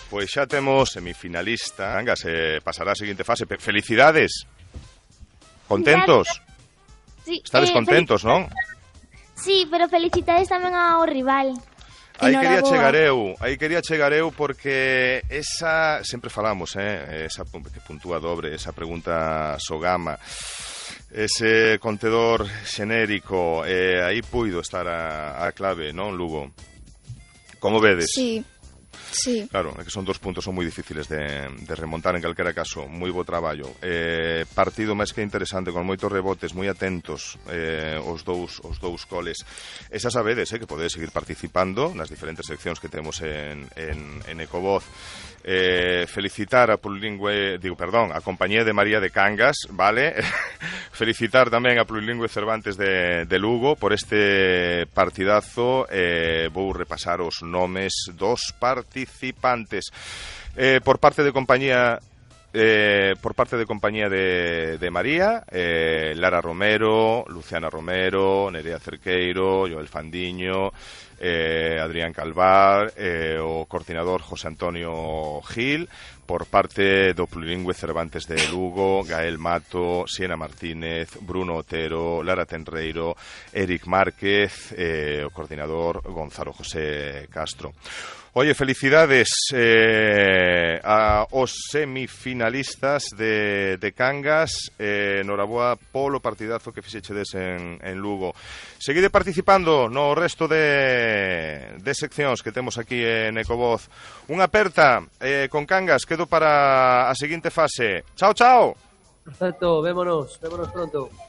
Pois xa temos semifinalista. Cangas, pasará a seguinte fase. Felicidades. Contentos? Sí, Estades contentos, non? Sí, pero felicidades tamén ao rival. Aí quería chegar eu porque esa, sempre falamos, esa que puntúa dobre, esa pregunta Sogama, ese contedor xenérico, aí puido estar a clave, non, Lugo? Como vedes? Sí. Sí. Claro, é que son 2 puntos, son moi difíciles de remontar en calquera caso. Moi bo traballo, partido máis que interesante, con moitos rebotes, moi atentos os dous coles. E xa sabedes que podedes seguir participando nas diferentes seccións que temos en Ecovoz. Felicitar a a compañía de María de Cangas, vale? Felicitar tamén a Plurilingüe Cervantes de Lugo por este partidazo. Vou repasar os nomes dos participantes. Por parte de compañía de María, Lara Romero, Luciana Romero, Nerea Cerqueiro, Joel Fandiño, Adrián Calvar, o coordinador José Antonio Gil. Por parte do Plurilingüe Cervantes de Lugo, Gael Mato, Siena Martínez, Bruno Otero, Lara Tenreiro, Eric Márquez, o coordinador Gonzalo José Castro. Oye, felicidades aos semifinalistas de Cangas. Noraboa polo partidazo que fixechedes en Lugo. Seguide participando no resto de seccións que temos aquí en Ecovoz. Unha aperta con Cangas, quedo para a seguinte fase. Chao, chao. Perfecto, vémonos pronto.